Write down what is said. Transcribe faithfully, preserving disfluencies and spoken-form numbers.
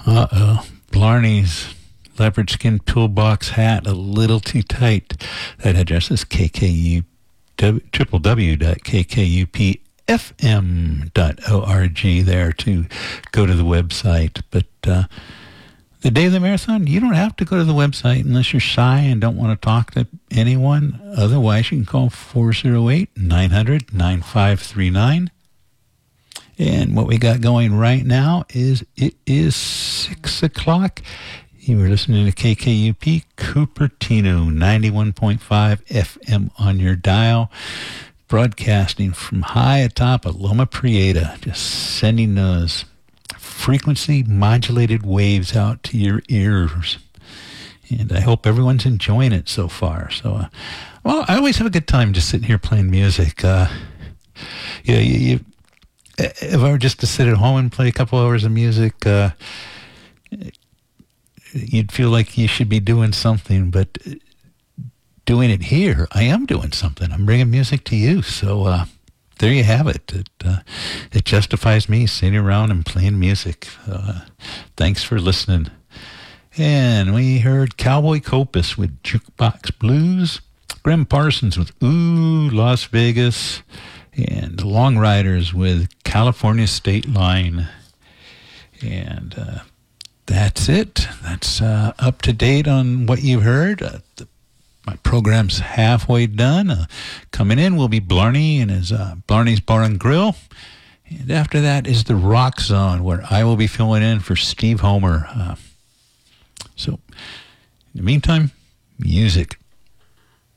Uh-oh. Blarney's leopard skin pillbox hat a little too tight. That address is K K U, w, w w w dot k k u p f m dot org there to go to the website. But uh, the day of the marathon, you don't have to go to the website unless you're shy and don't want to talk to anyone. Otherwise, you can call four oh eight, nine hundred, nine five three nine. And what we got going right now is it is six o'clock. You were listening to K K U P Cupertino, ninety-one point five F M on your dial, broadcasting from high atop of Loma Prieta, just sending those frequency modulated waves out to your ears. And I hope everyone's enjoying it so far. So, uh, well, I always have a good time just sitting here playing music. Uh, you know, you, you If I were just to sit at home and play a couple hours of music, uh, you'd feel like you should be doing something. But doing it here, I am doing something. I'm bringing music to you. So uh, there you have it. It, uh, it justifies me sitting around and playing music. Uh, thanks for listening. And we heard Cowboy Copas with Jukebox Blues, Grim Parsons with Ooh, Las Vegas, and the Long Riders with California State Line. And uh, that's it. That's uh, up to date on what you've heard. Uh, the, my program's halfway done. Uh, coming in will be Blarney and his uh, Blarney's Bar and Grill. And after that is the Rock Zone, where I will be filling in for Steve Homer. Uh, so, in the meantime, music.